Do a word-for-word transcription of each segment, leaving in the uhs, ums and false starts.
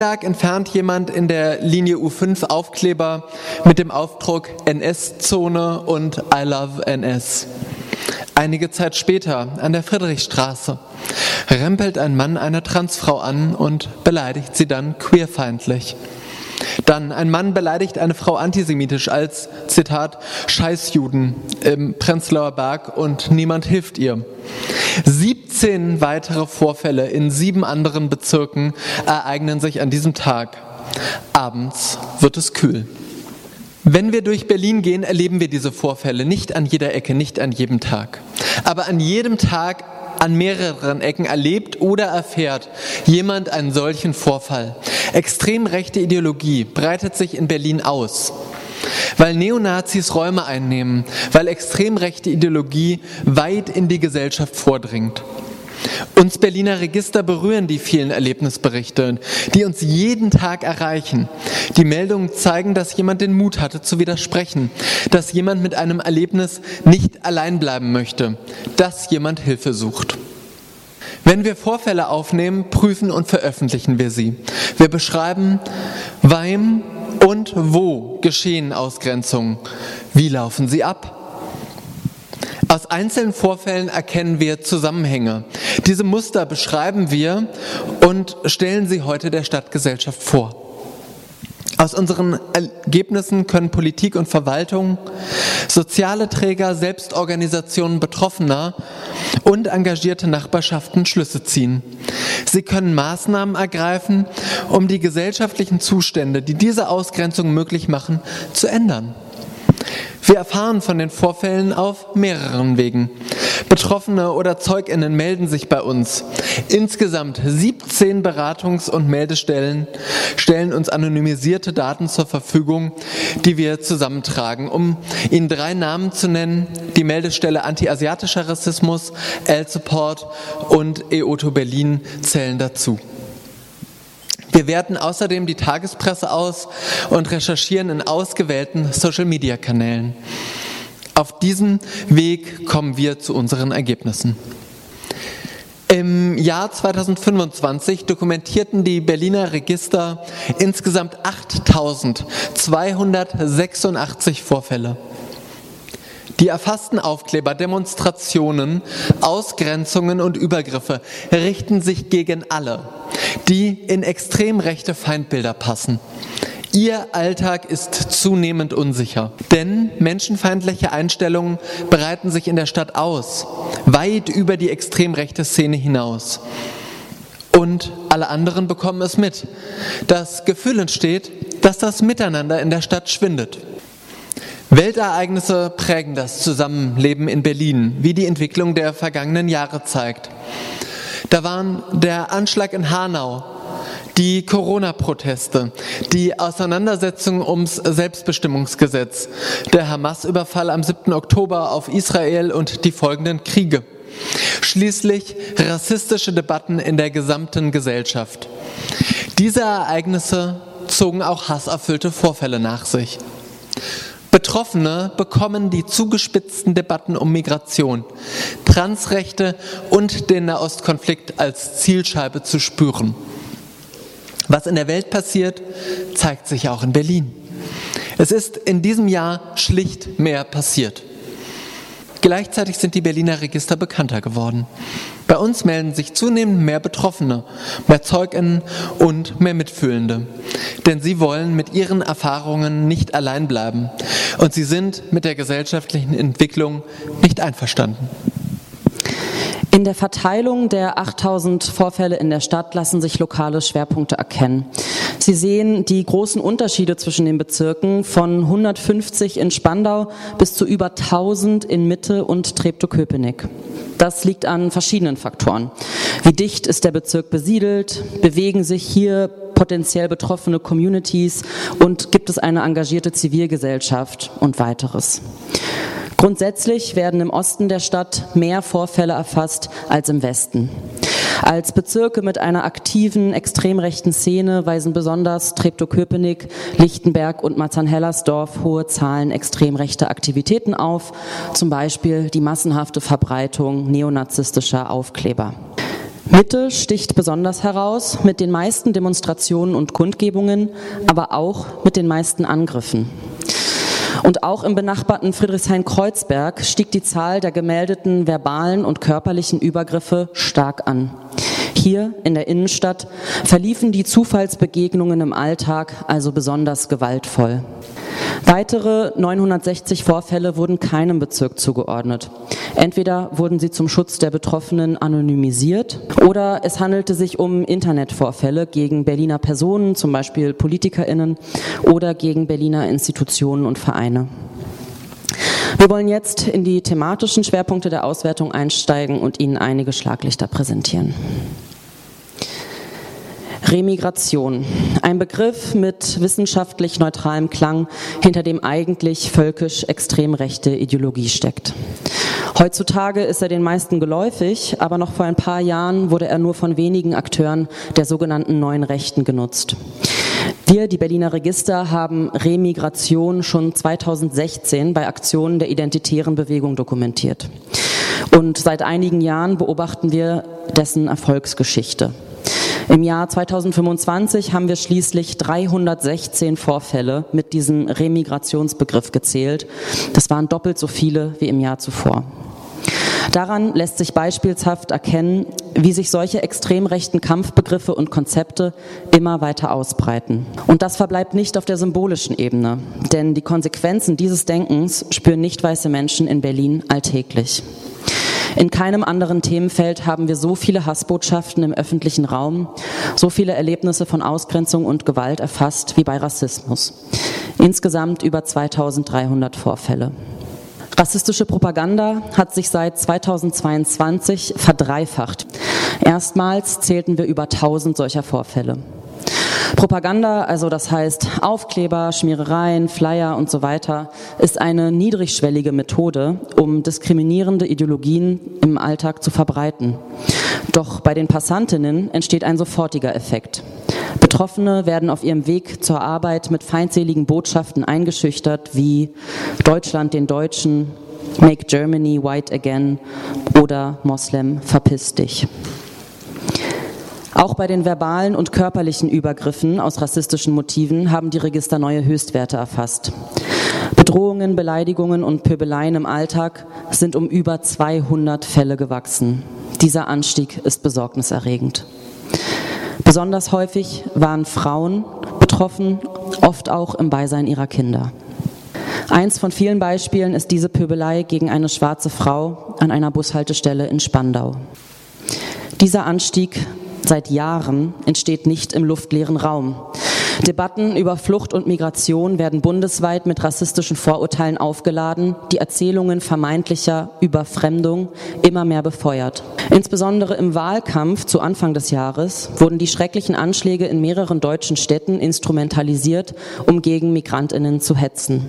Berg entfernt jemand in der Linie U fünf Aufkleber mit dem Aufdruck N S-Zone und I love N S. Einige Zeit später an der Friedrichstraße rempelt ein Mann eine Transfrau an und beleidigt sie dann queerfeindlich. Dann ein Mann beleidigt eine Frau antisemitisch als, Zitat, Scheißjuden im Prenzlauer Berg und niemand hilft ihr. siebzehn weitere Vorfälle in sieben anderen Bezirken ereignen sich an diesem Tag. Abends wird es kühl. Wenn wir durch Berlin gehen, erleben wir diese Vorfälle nicht an jeder Ecke, nicht an jedem Tag. Aber an jedem Tag an mehreren Ecken erlebt oder erfährt jemand einen solchen Vorfall. Extrem rechte Ideologie breitet sich in Berlin aus, weil Neonazis Räume einnehmen, weil extrem rechte Ideologie weit in die Gesellschaft vordringt. Uns Berliner Register berühren die vielen Erlebnisberichte, die uns jeden Tag erreichen. Die Meldungen zeigen, dass jemand den Mut hatte zu widersprechen, dass jemand mit einem Erlebnis nicht allein bleiben möchte, dass jemand Hilfe sucht. Wenn wir Vorfälle aufnehmen, prüfen und veröffentlichen wir sie. Wir beschreiben, wem und wo geschehen Ausgrenzungen, wie laufen sie ab. Aus einzelnen Vorfällen erkennen wir Zusammenhänge. Diese Muster beschreiben wir und stellen sie heute der Stadtgesellschaft vor. Aus unseren Ergebnissen können Politik und Verwaltung, soziale Träger, Selbstorganisationen Betroffener und engagierte Nachbarschaften Schlüsse ziehen. Sie können Maßnahmen ergreifen, um die gesellschaftlichen Zustände, die diese Ausgrenzung möglich machen, zu ändern. Wir erfahren von den Vorfällen auf mehreren Wegen. Betroffene oder ZeugInnen melden sich bei uns. Insgesamt siebzehn Beratungs- und Meldestellen stellen uns anonymisierte Daten zur Verfügung, die wir zusammentragen. Um Ihnen drei Namen zu nennen: die Meldestelle Anti-Asiatischer Rassismus, L-Support und E O T O Berlin zählen dazu. Wir werten außerdem die Tagespresse aus und recherchieren in ausgewählten Social-Media-Kanälen. Auf diesem Weg kommen wir zu unseren Ergebnissen. Im Jahr zweitausendfünfundzwanzig dokumentierten die Berliner Register insgesamt achttausendzweihundertsechsundachtzig Vorfälle. Die erfassten Aufkleber, Demonstrationen, Ausgrenzungen und Übergriffe richten sich gegen alle, die in extrem rechte Feindbilder passen. Ihr Alltag ist zunehmend unsicher, denn menschenfeindliche Einstellungen breiten sich in der Stadt aus, weit über die extrem rechte Szene hinaus. Und alle anderen bekommen es mit. Das Gefühl entsteht, dass das Miteinander in der Stadt schwindet. Weltereignisse prägen das Zusammenleben in Berlin, wie die Entwicklung der vergangenen Jahre zeigt. Da waren der Anschlag in Hanau, die Corona-Proteste, die Auseinandersetzung ums Selbstbestimmungsgesetz, der Hamas-Überfall am siebten Oktober auf Israel und die folgenden Kriege. Schließlich rassistische Debatten in der gesamten Gesellschaft. Diese Ereignisse zogen auch hasserfüllte Vorfälle nach sich. Betroffene bekommen die zugespitzten Debatten um Migration, Transrechte und den Nahostkonflikt als Zielscheibe zu spüren. Was in der Welt passiert, zeigt sich auch in Berlin. Es ist in diesem Jahr schlicht mehr passiert. Gleichzeitig sind die Berliner Register bekannter geworden. Bei uns melden sich zunehmend mehr Betroffene, mehr ZeugInnen und mehr Mitfühlende. Denn sie wollen mit ihren Erfahrungen nicht allein bleiben. Und sie sind mit der gesellschaftlichen Entwicklung nicht einverstanden. In der Verteilung der achttausend Vorfälle in der Stadt lassen sich lokale Schwerpunkte erkennen. Sie sehen die großen Unterschiede zwischen den Bezirken von hundertfünfzig in Spandau bis zu über tausend in Mitte und Treptow-Köpenick. Das liegt an verschiedenen Faktoren. Wie dicht ist der Bezirk besiedelt? Bewegen sich hier potenziell betroffene Communities? Und gibt es eine engagierte Zivilgesellschaft und weiteres? Grundsätzlich werden im Osten der Stadt mehr Vorfälle erfasst als im Westen. Als Bezirke mit einer aktiven, extrem rechten Szene weisen besonders Treptow-Köpenick, Lichtenberg und Marzahn-Hellersdorf hohe Zahlen extrem rechter Aktivitäten auf, zum Beispiel die massenhafte Verbreitung neonazistischer Aufkleber. Mitte sticht besonders heraus mit den meisten Demonstrationen und Kundgebungen, aber auch mit den meisten Angriffen. Und auch im benachbarten Friedrichshain-Kreuzberg stieg die Zahl der gemeldeten verbalen und körperlichen Übergriffe stark an. Hier in der Innenstadt verliefen die Zufallsbegegnungen im Alltag also besonders gewaltvoll. Weitere neunhundertsechzig Vorfälle wurden keinem Bezirk zugeordnet. Entweder wurden sie zum Schutz der Betroffenen anonymisiert oder es handelte sich um Internetvorfälle gegen Berliner Personen, zum Beispiel PolitikerInnen, oder gegen Berliner Institutionen und Vereine. Wir wollen jetzt in die thematischen Schwerpunkte der Auswertung einsteigen und Ihnen einige Schlaglichter präsentieren. Remigration, ein Begriff mit wissenschaftlich neutralem Klang, hinter dem eigentlich völkisch extrem rechte Ideologie steckt. Heutzutage ist er den meisten geläufig, aber noch vor ein paar Jahren wurde er nur von wenigen Akteuren der sogenannten neuen Rechten genutzt. Wir, die Berliner Register, haben Remigration schon zweitausendsechzehn bei Aktionen der Identitären Bewegung dokumentiert. Und seit einigen Jahren beobachten wir dessen Erfolgsgeschichte. Im Jahr zweitausendfünfundzwanzig haben wir schließlich dreihundertsechzehn Vorfälle mit diesem Remigrationsbegriff gezählt. Das waren doppelt so viele wie im Jahr zuvor. Daran lässt sich beispielshaft erkennen, wie sich solche extrem rechten Kampfbegriffe und Konzepte immer weiter ausbreiten. Und das verbleibt nicht auf der symbolischen Ebene, denn die Konsequenzen dieses Denkens spüren nicht weiße Menschen in Berlin alltäglich. In keinem anderen Themenfeld haben wir so viele Hassbotschaften im öffentlichen Raum, so viele Erlebnisse von Ausgrenzung und Gewalt erfasst wie bei Rassismus. Insgesamt über zweitausenddreihundert Vorfälle. Rassistische Propaganda hat sich seit zweitausendzweiundzwanzig verdreifacht. Erstmals zählten wir über tausend solcher Vorfälle. Propaganda, also das heißt Aufkleber, Schmierereien, Flyer und so weiter, ist eine niedrigschwellige Methode, um diskriminierende Ideologien im Alltag zu verbreiten. Doch bei den Passantinnen entsteht ein sofortiger Effekt. Betroffene werden auf ihrem Weg zur Arbeit mit feindseligen Botschaften eingeschüchtert wie Deutschland den Deutschen, Make Germany White Again oder Moslem, verpiss dich. Auch bei den verbalen und körperlichen Übergriffen aus rassistischen Motiven haben die Register neue Höchstwerte erfasst. Bedrohungen, Beleidigungen und Pöbeleien im Alltag sind um über zweihundert Fälle gewachsen. Dieser Anstieg ist besorgniserregend. Besonders häufig waren Frauen betroffen, oft auch im Beisein ihrer Kinder. Eins von vielen Beispielen ist diese Pöbelei gegen eine schwarze Frau an einer Bushaltestelle in Spandau. Dieser Anstieg seit Jahren entsteht nicht im luftleeren Raum. Debatten über Flucht und Migration werden bundesweit mit rassistischen Vorurteilen aufgeladen, die Erzählungen vermeintlicher Überfremdung immer mehr befeuert. Insbesondere im Wahlkampf zu Anfang des Jahres wurden die schrecklichen Anschläge in mehreren deutschen Städten instrumentalisiert, um gegen MigrantInnen zu hetzen.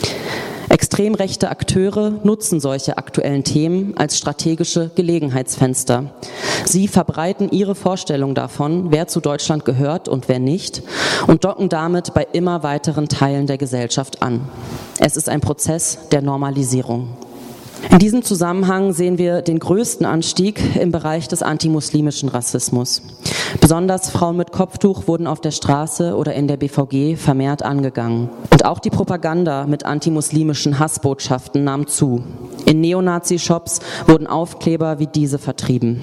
Extrem rechte Akteure nutzen solche aktuellen Themen als strategische Gelegenheitsfenster. Sie verbreiten ihre Vorstellung davon, wer zu Deutschland gehört und wer nicht, und docken damit bei immer weiteren Teilen der Gesellschaft an. Es ist ein Prozess der Normalisierung. In diesem Zusammenhang sehen wir den größten Anstieg im Bereich des antimuslimischen Rassismus. Besonders Frauen mit Kopftuch wurden auf der Straße oder in der B V G vermehrt angegangen. Und auch die Propaganda mit antimuslimischen Hassbotschaften nahm zu. In Neonazi-Shops wurden Aufkleber wie diese vertrieben.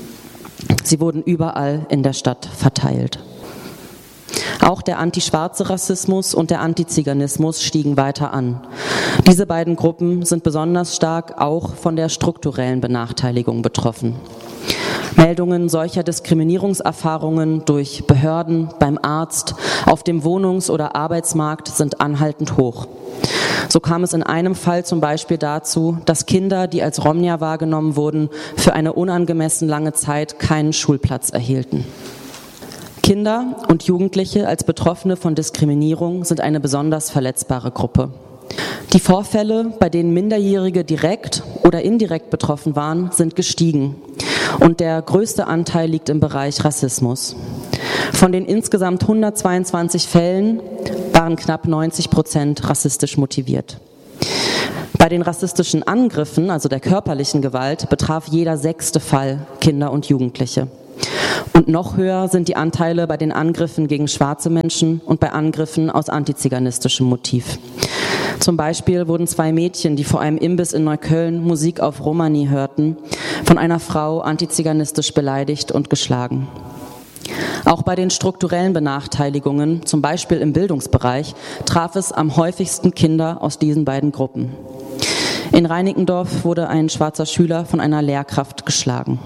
Sie wurden überall in der Stadt verteilt. Auch der antischwarze Rassismus und der Antiziganismus stiegen weiter an. Diese beiden Gruppen sind besonders stark auch von der strukturellen Benachteiligung betroffen. Meldungen solcher Diskriminierungserfahrungen durch Behörden, beim Arzt, auf dem Wohnungs- oder Arbeitsmarkt sind anhaltend hoch. So kam es in einem Fall zum Beispiel dazu, dass Kinder, die als Romnia wahrgenommen wurden, für eine unangemessen lange Zeit keinen Schulplatz erhielten. Kinder und Jugendliche als Betroffene von Diskriminierung sind eine besonders verletzbare Gruppe. Die Vorfälle, bei denen Minderjährige direkt oder indirekt betroffen waren, sind gestiegen. Und der größte Anteil liegt im Bereich Rassismus. Von den insgesamt hundertzweiundzwanzig Fällen waren knapp neunzig Prozent rassistisch motiviert. Bei den rassistischen Angriffen, also der körperlichen Gewalt, betraf jeder sechste Fall Kinder und Jugendliche. Und noch höher sind die Anteile bei den Angriffen gegen schwarze Menschen und bei Angriffen aus antiziganistischem Motiv. Zum Beispiel wurden zwei Mädchen, die vor einem Imbiss in Neukölln Musik auf Romani hörten, von einer Frau antiziganistisch beleidigt und geschlagen. Auch bei den strukturellen Benachteiligungen, zum Beispiel im Bildungsbereich, traf es am häufigsten Kinder aus diesen beiden Gruppen. In Reinickendorf wurde ein schwarzer Schüler von einer Lehrkraft geschlagen,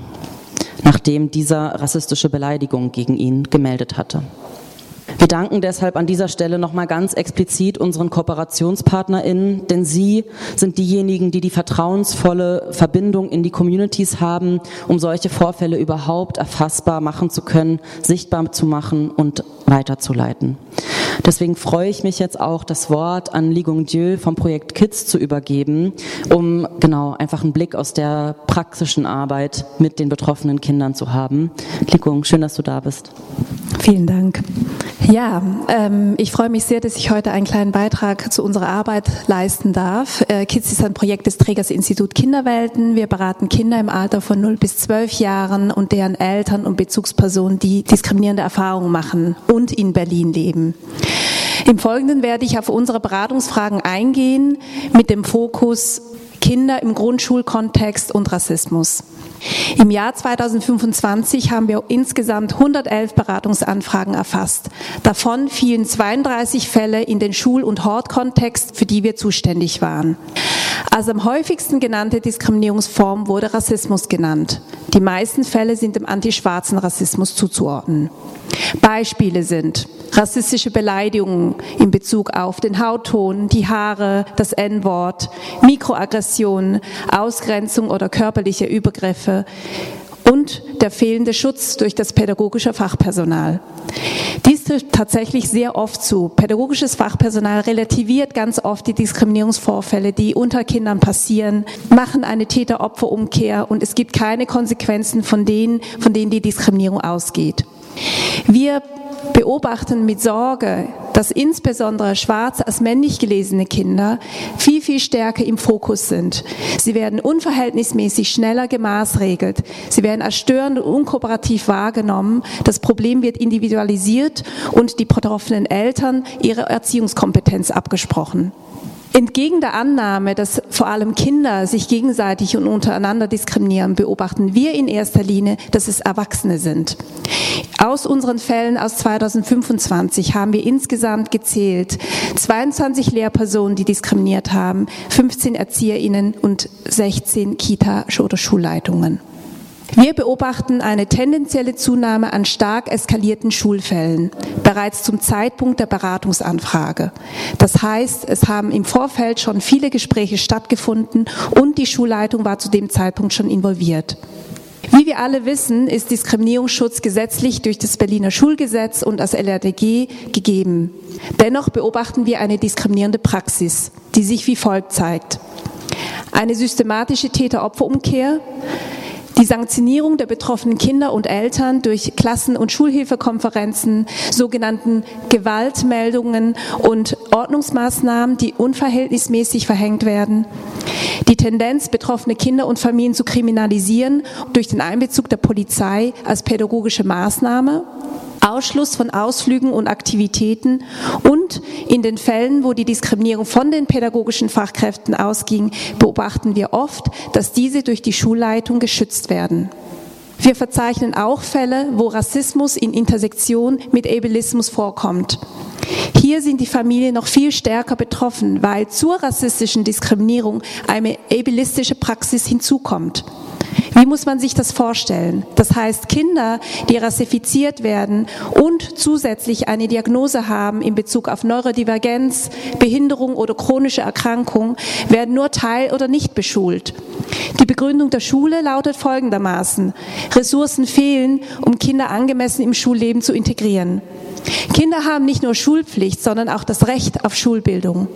nachdem dieser rassistische Beleidigung gegen ihn gemeldet hatte. Wir danken deshalb an dieser Stelle nochmal ganz explizit unseren KooperationspartnerInnen, denn sie sind diejenigen, die die vertrauensvolle Verbindung in die Communities haben, um solche Vorfälle überhaupt erfassbar machen zu können, sichtbar zu machen und weiterzuleiten. Deswegen freue ich mich jetzt auch, das Wort an Li Gongdieu vom Projekt Kids zu übergeben, um genau einfach einen Blick aus der praktischen Arbeit mit den betroffenen Kindern zu haben. Li Gong, schön, dass du da bist. Vielen Dank. Ja, ähm, ich freue mich sehr, dass ich heute einen kleinen Beitrag zu unserer Arbeit leisten darf. Äh, Kids ist ein Projekt des Trägers Institut Kinderwelten. Wir beraten Kinder im Alter von null bis zwölf Jahren und deren Eltern und Bezugspersonen, die diskriminierende Erfahrungen machen und in Berlin leben. Im Folgenden werde ich auf unsere Beratungsfragen eingehen mit dem Fokus Kinder im Grundschulkontext und Rassismus. Im Jahr zweitausendfünfundzwanzig haben wir insgesamt hundertelf Beratungsanfragen erfasst. Davon fielen zweiunddreißig Fälle in den Schul- und Hortkontext, für die wir zuständig waren. Als am häufigsten genannte Diskriminierungsform wurde Rassismus genannt. Die meisten Fälle sind dem antischwarzen Rassismus zuzuordnen. Beispiele sind rassistische Beleidigungen in Bezug auf den Hautton, die Haare, das En-Wort, Mikroaggressionen, Ausgrenzung oder körperliche Übergriffe und der fehlende Schutz durch das pädagogische Fachpersonal. Dies trifft tatsächlich sehr oft zu. Pädagogisches Fachpersonal relativiert ganz oft die Diskriminierungsvorfälle, die unter Kindern passieren, machen eine Täter-Opfer-Umkehr und es gibt keine Konsequenzen von denen, von denen die Diskriminierung ausgeht. Wir beobachten mit Sorge, dass insbesondere schwarz als männlich gelesene Kinder viel, viel stärker im Fokus sind. Sie werden unverhältnismäßig schneller gemaßregelt. Sie werden als störend und unkooperativ wahrgenommen. Das Problem wird individualisiert und die betroffenen Eltern ihre Erziehungskompetenz abgesprochen. Entgegen der Annahme, dass vor allem Kinder sich gegenseitig und untereinander diskriminieren, beobachten wir in erster Linie, dass es Erwachsene sind. Aus unseren Fällen aus zweitausendfünfundzwanzig haben wir insgesamt gezählt zweiundzwanzig Lehrpersonen, die diskriminiert haben, fünfzehn ErzieherInnen und sechzehn Kita- oder Schulleitungen. Wir beobachten eine tendenzielle Zunahme an stark eskalierten Schulfällen, bereits zum Zeitpunkt der Beratungsanfrage. Das heißt, es haben im Vorfeld schon viele Gespräche stattgefunden und die Schulleitung war zu dem Zeitpunkt schon involviert. Wie wir alle wissen, ist Diskriminierungsschutz gesetzlich durch das Berliner Schulgesetz und das L R D G gegeben. Dennoch beobachten wir eine diskriminierende Praxis, die sich wie folgt zeigt. Eine systematische Täter-Opfer-Umkehr, die Sanktionierung der betroffenen Kinder und Eltern durch Klassen- und Schulhilfekonferenzen, sogenannten Gewaltmeldungen und Ordnungsmaßnahmen, die unverhältnismäßig verhängt werden. Die Tendenz, betroffene Kinder und Familien zu kriminalisieren durch den Einbezug der Polizei als pädagogische Maßnahme. Ausschluss von Ausflügen und Aktivitäten und in den Fällen, wo die Diskriminierung von den pädagogischen Fachkräften ausging, beobachten wir oft, dass diese durch die Schulleitung geschützt werden. Wir verzeichnen auch Fälle, wo Rassismus in Intersektion mit Ableismus vorkommt. Hier sind die Familien noch viel stärker betroffen, weil zur rassistischen Diskriminierung eine ableistische Praxis hinzukommt. Wie muss man sich das vorstellen? Das heißt, Kinder, die rassifiziert werden und zusätzlich eine Diagnose haben in Bezug auf Neurodivergenz, Behinderung oder chronische Erkrankung, werden nur teil- oder nicht beschult. Die Begründung der Schule lautet folgendermaßen: Ressourcen fehlen, um Kinder angemessen im Schulleben zu integrieren. Kinder haben nicht nur Schulpflicht, sondern auch das Recht auf Schulbildung.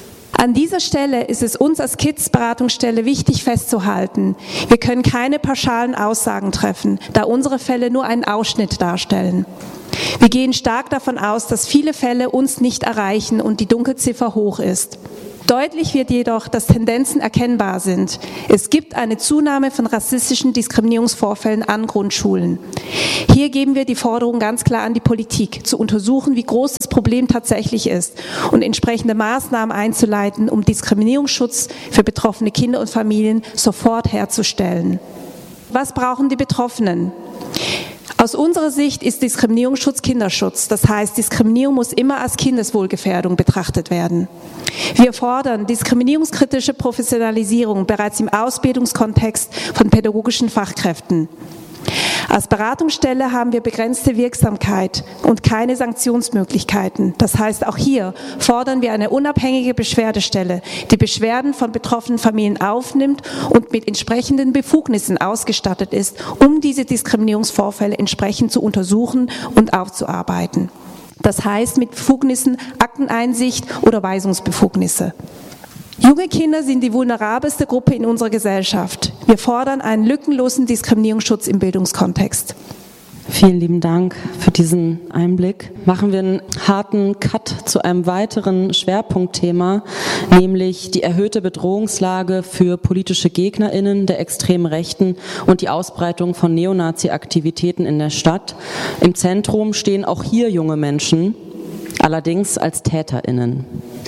An dieser Stelle ist es uns als Kids-Beratungsstelle wichtig festzuhalten, wir können keine pauschalen Aussagen treffen, da unsere Fälle nur einen Ausschnitt darstellen. Wir gehen stark davon aus, dass viele Fälle uns nicht erreichen und die Dunkelziffer hoch ist. Deutlich wird jedoch, dass Tendenzen erkennbar sind. Es gibt eine Zunahme von rassistischen Diskriminierungsvorfällen an Grundschulen. Hier geben wir die Forderung ganz klar an die Politik, zu untersuchen, wie groß das Problem tatsächlich ist und entsprechende Maßnahmen einzuleiten, um Diskriminierungsschutz für betroffene Kinder und Familien sofort herzustellen. Was brauchen die Betroffenen? Aus unserer Sicht ist Diskriminierungsschutz Kinderschutz. Das heißt, Diskriminierung muss immer als Kindeswohlgefährdung betrachtet werden. Wir fordern diskriminierungskritische Professionalisierung bereits im Ausbildungskontext von pädagogischen Fachkräften. Als Beratungsstelle haben wir begrenzte Wirksamkeit und keine Sanktionsmöglichkeiten. Das heißt, auch hier fordern wir eine unabhängige Beschwerdestelle, die Beschwerden von betroffenen Familien aufnimmt und mit entsprechenden Befugnissen ausgestattet ist, um diese Diskriminierungsvorfälle entsprechend zu untersuchen und aufzuarbeiten. Das heißt, mit Befugnissen Akteneinsicht oder Weisungsbefugnisse. Junge Kinder sind die vulnerabelste Gruppe in unserer Gesellschaft. Wir fordern einen lückenlosen Diskriminierungsschutz im Bildungskontext. Vielen lieben Dank für diesen Einblick. Machen wir einen harten Cut zu einem weiteren Schwerpunktthema, nämlich die erhöhte Bedrohungslage für politische GegnerInnen der extremen Rechten und die Ausbreitung von Neonazi-Aktivitäten in der Stadt. Im Zentrum stehen auch hier junge Menschen, allerdings als TäterInnen.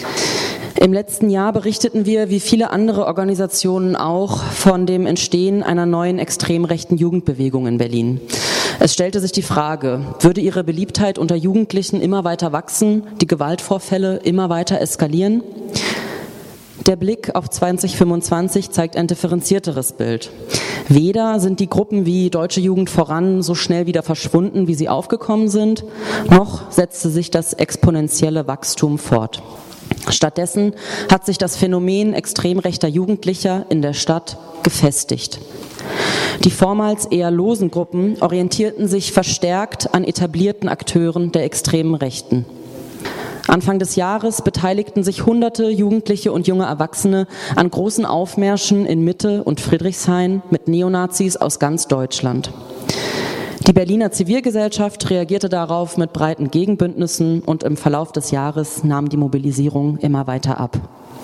Im letzten Jahr berichteten wir, wie viele andere Organisationen auch, von dem Entstehen einer neuen extrem rechten Jugendbewegung in Berlin. Es stellte sich die Frage, würde ihre Beliebtheit unter Jugendlichen immer weiter wachsen, die Gewaltvorfälle immer weiter eskalieren? Der Blick auf zwanzig fünfundzwanzig zeigt ein differenzierteres Bild. Weder sind die Gruppen wie Deutsche Jugend voran so schnell wieder verschwunden, wie sie aufgekommen sind, noch setzte sich das exponentielle Wachstum fort. Stattdessen hat sich das Phänomen extrem rechter Jugendlicher in der Stadt gefestigt. Die vormals eher losen Gruppen orientierten sich verstärkt an etablierten Akteuren der extremen Rechten. Anfang des Jahres beteiligten sich hunderte Jugendliche und junge Erwachsene an großen Aufmärschen in Mitte und Friedrichshain mit Neonazis aus ganz Deutschland. Die Berliner Zivilgesellschaft reagierte darauf mit breiten Gegenbündnissen und im Verlauf des Jahres nahm die Mobilisierung immer weiter ab.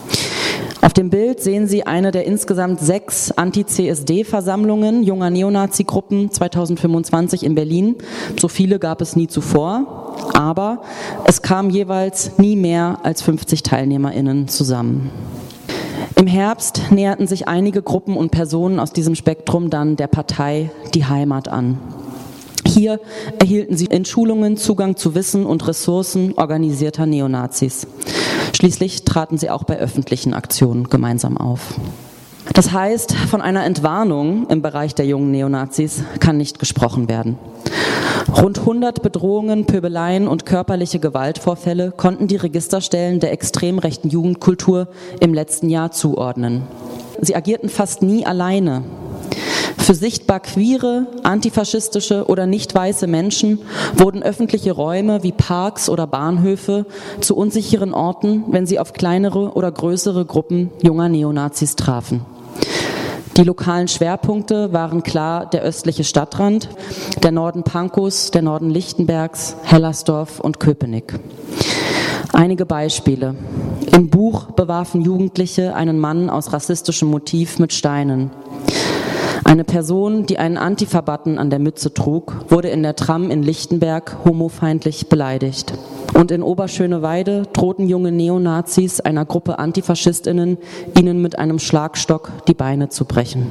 Auf dem Bild sehen Sie eine der insgesamt sechs Anti-C S D-Versammlungen junger Neonazi-Gruppen zweitausendfünfundzwanzig in Berlin. So viele gab es nie zuvor, aber es kamen jeweils nie mehr als fünfzig TeilnehmerInnen zusammen. Im Herbst näherten sich einige Gruppen und Personen aus diesem Spektrum dann der Partei Die Heimat an. Hier erhielten sie in Schulungen Zugang zu Wissen und Ressourcen organisierter Neonazis. Schließlich traten sie auch bei öffentlichen Aktionen gemeinsam auf. Das heißt, von einer Entwarnung im Bereich der jungen Neonazis kann nicht gesprochen werden. Rund hundert Bedrohungen, Pöbeleien und körperliche Gewaltvorfälle konnten die Registerstellen der extrem rechten Jugendkultur im letzten Jahr zuordnen. Sie agierten fast nie alleine. Für sichtbar queere, antifaschistische oder nicht weiße Menschen wurden öffentliche Räume wie Parks oder Bahnhöfe zu unsicheren Orten, wenn sie auf kleinere oder größere Gruppen junger Neonazis trafen. Die lokalen Schwerpunkte waren klar der östliche Stadtrand, der Norden Pankows, der Norden Lichtenbergs, Hellersdorf und Köpenick. Einige Beispiele. Im Buch bewarfen Jugendliche einen Mann aus rassistischem Motiv mit Steinen. Eine Person, die einen Antifa-Button an der Mütze trug, wurde in der Tram in Lichtenberg homofeindlich beleidigt. Und in Oberschöneweide drohten junge Neonazis einer Gruppe AntifaschistInnen, ihnen mit einem Schlagstock die Beine zu brechen.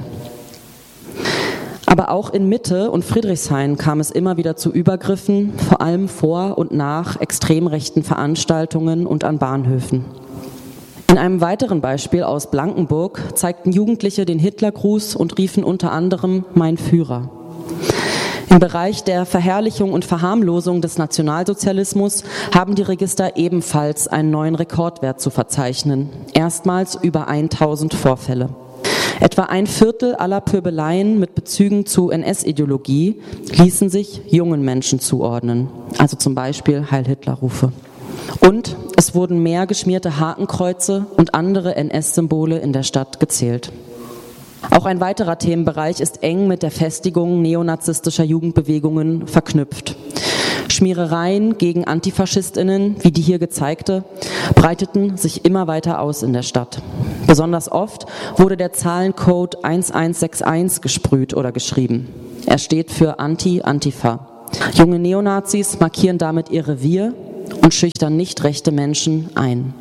Aber auch in Mitte und Friedrichshain kam es immer wieder zu Übergriffen, vor allem vor und nach extrem rechten Veranstaltungen und an Bahnhöfen. In einem weiteren Beispiel aus Blankenburg zeigten Jugendliche den Hitlergruß und riefen unter anderem „Mein Führer". Im Bereich der Verherrlichung und Verharmlosung des Nationalsozialismus haben die Register ebenfalls einen neuen Rekordwert zu verzeichnen. Erstmals über tausend Vorfälle. Etwa ein Viertel aller Pöbeleien mit Bezügen zu N S-Ideologie ließen sich jungen Menschen zuordnen, also zum Beispiel Heil-Hitler-Rufe. Und es wurden mehr geschmierte Hakenkreuze und andere N S-Symbole in der Stadt gezählt. Auch ein weiterer Themenbereich ist eng mit der Festigung neonazistischer Jugendbewegungen verknüpft. Schmierereien gegen AntifaschistInnen, wie die hier gezeigte, breiteten sich immer weiter aus in der Stadt. Besonders oft wurde der Zahlencode eins eins sechs eins gesprüht oder geschrieben. Er steht für Anti-Antifa. Junge Neonazis markieren damit ihr Revier und schüchtern nicht rechte Menschen ein.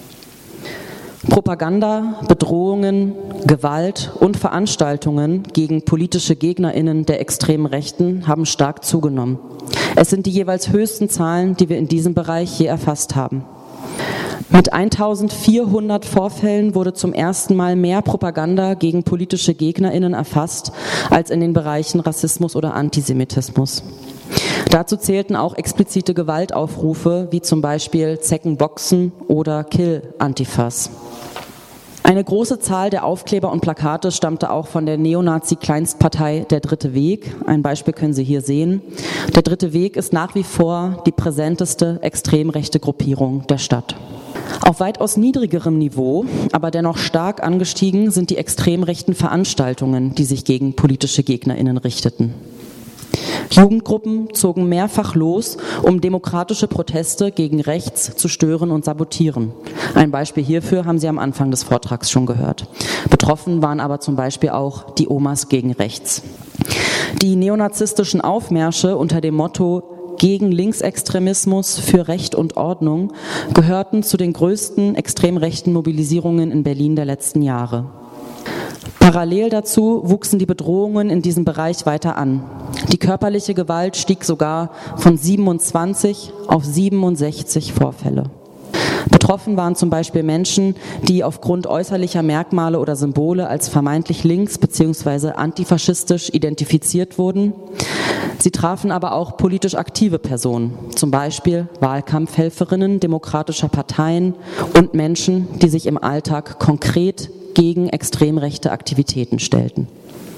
Propaganda, Bedrohungen, Gewalt und Veranstaltungen gegen politische GegnerInnen der extremen Rechten haben stark zugenommen. Es sind die jeweils höchsten Zahlen, die wir in diesem Bereich je erfasst haben. Mit eintausendvierhundert Vorfällen wurde zum ersten Mal mehr Propaganda gegen politische GegnerInnen erfasst als in den Bereichen Rassismus oder Antisemitismus. Dazu zählten auch explizite Gewaltaufrufe, wie zum Beispiel Zecken boxen oder Kill Antifas. Eine große Zahl der Aufkleber und Plakate stammte auch von der Neonazi-Kleinstpartei Der Dritte Weg. Ein Beispiel können Sie hier sehen. Der Dritte Weg ist nach wie vor die präsenteste extrem rechte Gruppierung der Stadt. Auf weitaus niedrigerem Niveau, aber dennoch stark angestiegen, sind die extrem rechten Veranstaltungen, die sich gegen politische GegnerInnen richteten. Jugendgruppen zogen mehrfach los, um demokratische Proteste gegen rechts zu stören und sabotieren. Ein Beispiel hierfür haben Sie am Anfang des Vortrags schon gehört. Betroffen waren aber zum Beispiel auch die Omas gegen rechts. Die neonazistischen Aufmärsche unter dem Motto gegen Linksextremismus, für Recht und Ordnung gehörten zu den größten extrem rechten Mobilisierungen in Berlin der letzten Jahre. Parallel dazu wuchsen die Bedrohungen in diesem Bereich weiter an. Die körperliche Gewalt stieg sogar von siebenundzwanzig auf siebenundsechzig Vorfälle. Betroffen waren zum Beispiel Menschen, die aufgrund äußerlicher Merkmale oder Symbole als vermeintlich links- bzw. antifaschistisch identifiziert wurden. Sie trafen aber auch politisch aktive Personen, zum Beispiel Wahlkampfhelferinnen demokratischer Parteien und Menschen, die sich im Alltag konkret gegen extrem rechte Aktivitäten stellten.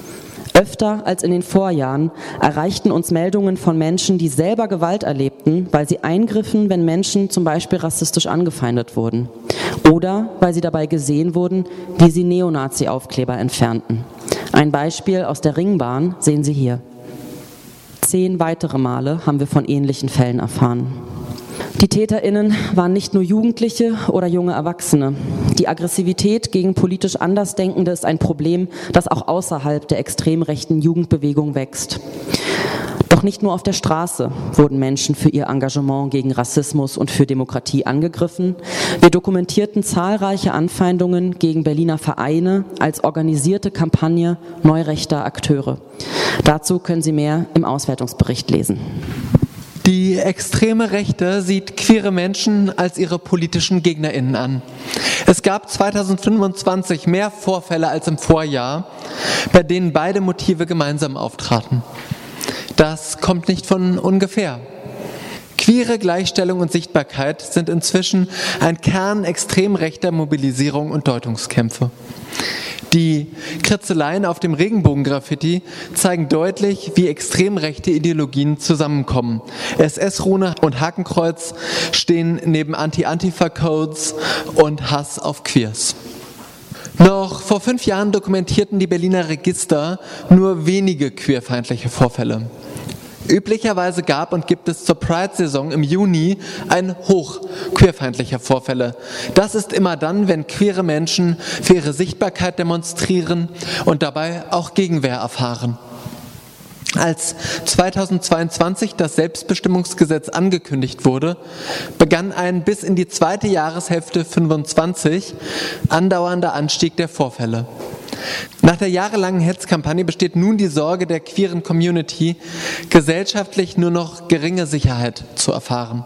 Öfter als in den Vorjahren erreichten uns Meldungen von Menschen, die selber Gewalt erlebten, weil sie eingriffen, wenn Menschen zum Beispiel rassistisch angefeindet wurden oder weil sie dabei gesehen wurden, wie sie Neonazi-Aufkleber entfernten. Ein Beispiel aus der Ringbahn sehen Sie hier. Zehn weitere Male haben wir von ähnlichen Fällen erfahren. Die TäterInnen waren nicht nur Jugendliche oder junge Erwachsene. Die Aggressivität gegen politisch Andersdenkende ist ein Problem, das auch außerhalb der extrem rechten Jugendbewegung wächst. Doch nicht nur auf der Straße wurden Menschen für ihr Engagement gegen Rassismus und für Demokratie angegriffen. Wir dokumentierten zahlreiche Anfeindungen gegen Berliner Vereine als organisierte Kampagne neurechter Akteure. Dazu können Sie mehr im Auswertungsbericht lesen. Die extreme Rechte sieht queere Menschen als ihre politischen GegnerInnen an. Es gab zweitausendfünfundzwanzig mehr Vorfälle als im Vorjahr, bei denen beide Motive gemeinsam auftraten. Das kommt nicht von ungefähr. Queere Gleichstellung und Sichtbarkeit sind inzwischen ein Kern extrem rechter Mobilisierung und Deutungskämpfe. Die Kritzeleien auf dem Regenbogengraffiti zeigen deutlich, wie extrem rechte Ideologien zusammenkommen. S S-Rune und Hakenkreuz stehen neben Anti-Antifa-Codes und Hass auf Queers. Noch vor fünf Jahren dokumentierten die Berliner Register nur wenige queerfeindliche Vorfälle. Üblicherweise gab und gibt es zur Pride-Saison im Juni ein Hoch queerfeindlicher Vorfälle. Das ist immer dann, wenn queere Menschen für ihre Sichtbarkeit demonstrieren und dabei auch Gegenwehr erfahren. Als zweitausendzweiundzwanzig das Selbstbestimmungsgesetz angekündigt wurde, begann ein bis in die zweite Jahreshälfte fünfundzwanzig andauernder Anstieg der Vorfälle. Nach der jahrelangen Hetzkampagne besteht nun die Sorge der queeren Community, gesellschaftlich nur noch geringe Sicherheit zu erfahren.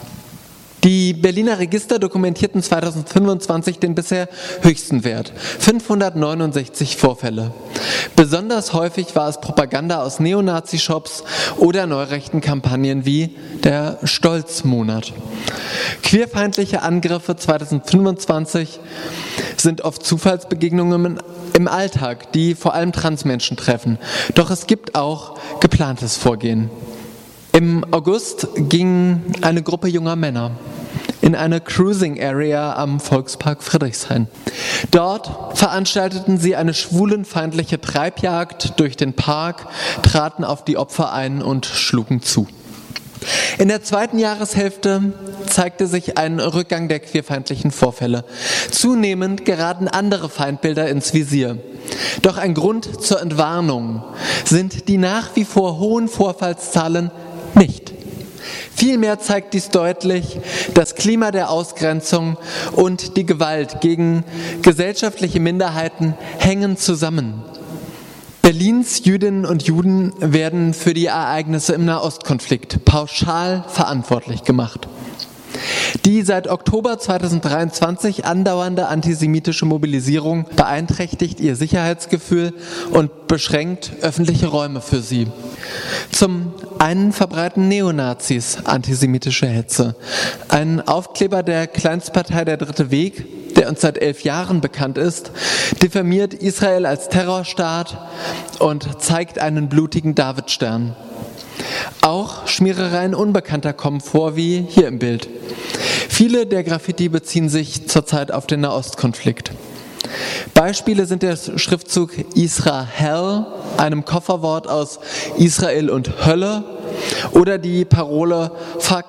Die Berliner Register dokumentierten zweitausendfünfundzwanzig den bisher höchsten Wert, fünfhundertneunundsechzig Vorfälle. Besonders häufig war es Propaganda aus Neonazi-Shops oder neurechten Kampagnen wie der Stolzmonat. Queerfeindliche Angriffe zweitausendfünfundzwanzig sind oft Zufallsbegegnungen im Alltag, die vor allem Transmenschen treffen. Doch es gibt auch geplantes Vorgehen. Im August ging eine Gruppe junger Männer in eine Cruising Area am Volkspark Friedrichshain. Dort veranstalteten sie eine schwulenfeindliche Treibjagd durch den Park, traten auf die Opfer ein und schlugen zu. In der zweiten Jahreshälfte zeigte sich ein Rückgang der queerfeindlichen Vorfälle. Zunehmend geraten andere Feindbilder ins Visier. Doch ein Grund zur Entwarnung sind die nach wie vor hohen Vorfallszahlen nicht. Vielmehr zeigt dies deutlich, das Klima der Ausgrenzung und die Gewalt gegen gesellschaftliche Minderheiten hängen zusammen. Berlins Jüdinnen und Juden werden für die Ereignisse im Nahostkonflikt pauschal verantwortlich gemacht. Die seit Oktober zweitausenddreiundzwanzig andauernde antisemitische Mobilisierung beeinträchtigt ihr Sicherheitsgefühl und beschränkt öffentliche Räume für sie. Zum einen verbreiten Neonazis antisemitische Hetze. Ein Aufkleber der Kleinstpartei Der Dritte Weg, der uns seit elf Jahren bekannt ist, diffamiert Israel als Terrorstaat und zeigt einen blutigen Davidstern. Auch Schmierereien Unbekannter kommen vor, wie hier im Bild. Viele der Graffiti beziehen sich zurzeit auf den Nahostkonflikt. Beispiele sind der Schriftzug Israel, einem Kofferwort aus Israel und Hölle, oder die Parole Fuck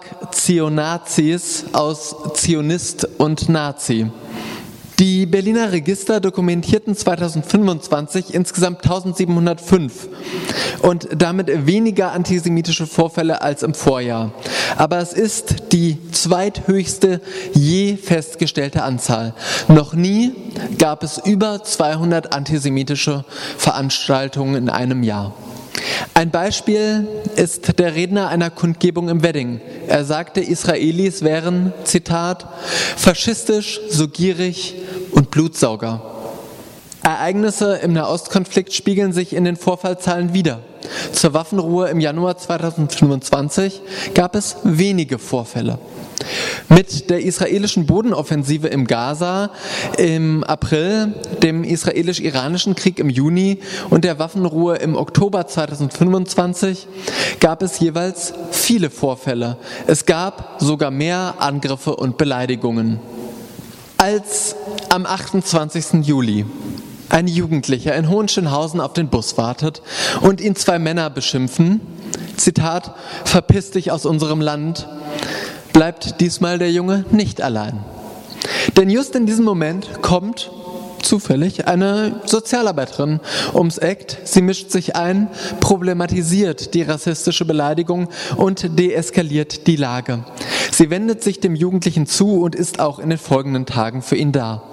Zionazis aus Zionist und Nazi. Die Berliner Register dokumentierten zweitausendfünfundzwanzig insgesamt eintausendsiebenhundertfünf und damit weniger antisemitische Vorfälle als im Vorjahr. Aber es ist die zweithöchste je festgestellte Anzahl. Noch nie gab es über zweihundert antisemitische Veranstaltungen in einem Jahr. Ein Beispiel ist der Redner einer Kundgebung im Wedding. Er sagte, Israelis wären, Zitat, faschistisch, so gierig und Blutsauger. Ereignisse im Nahostkonflikt spiegeln sich in den Vorfallzahlen wider. Zur Waffenruhe im Januar zweitausendfünfundzwanzig gab es wenige Vorfälle. Mit der israelischen Bodenoffensive im Gaza im April, dem israelisch-iranischen Krieg im Juni und der Waffenruhe im Oktober zweitausendfünfundzwanzig gab es jeweils viele Vorfälle. Es gab sogar mehr Angriffe und Beleidigungen. Als am achtundzwanzigsten Juli ein Jugendlicher in Hohenschönhausen auf den Bus wartet und ihn zwei Männer beschimpfen, Zitat, verpiss dich aus unserem Land, bleibt diesmal der Junge nicht allein. Denn just in diesem Moment kommt zufällig eine Sozialarbeiterin ums Eck. Sie mischt sich ein, problematisiert die rassistische Beleidigung und deeskaliert die Lage. Sie wendet sich dem Jugendlichen zu und ist auch in den folgenden Tagen für ihn da.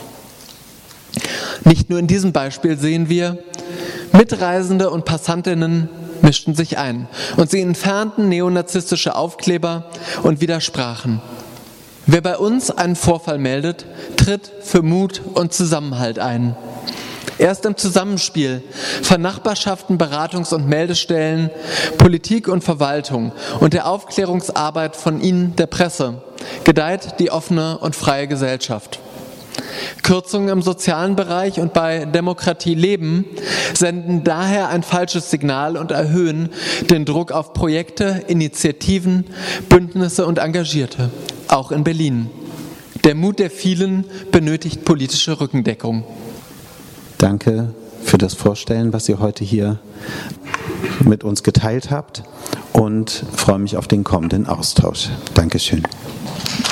Nicht nur in diesem Beispiel sehen wir, Mitreisende und Passantinnen mischten sich ein und sie entfernten neonazistische Aufkleber und widersprachen. Wer bei uns einen Vorfall meldet, tritt für Mut und Zusammenhalt ein. Erst im Zusammenspiel von Nachbarschaften, Beratungs- und Meldestellen, Politik und Verwaltung und der Aufklärungsarbeit von Ihnen, der Presse, gedeiht die offene und freie Gesellschaft. Kürzungen im sozialen Bereich und bei Demokratie leben senden daher ein falsches Signal und erhöhen den Druck auf Projekte, Initiativen, Bündnisse und Engagierte, auch in Berlin. Der Mut der vielen benötigt politische Rückendeckung. Danke für das Vorstellen, was ihr heute hier mit uns geteilt habt, und freue mich auf den kommenden Austausch. Dankeschön.